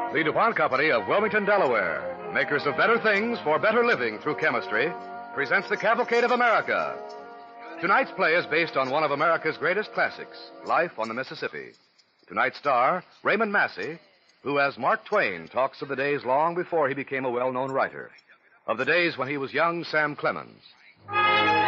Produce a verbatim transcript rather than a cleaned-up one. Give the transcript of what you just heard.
The DuPont Company of Wilmington, Delaware, makers of better things for better living through chemistry, presents the Cavalcade of America. Tonight's play is based on one of America's greatest classics, Life on the Mississippi. Tonight's star, Raymond Massey, who as Mark Twain talks of the days long before he became a well-known writer, of the days when he was young Sam Clemens.